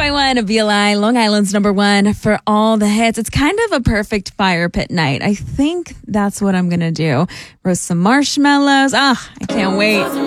Y1 of VLI, Long Island's number one for all the hits. It's kind of a perfect fire pit night. I think that's what I'm going to do. Roast some marshmallows. I can't wait.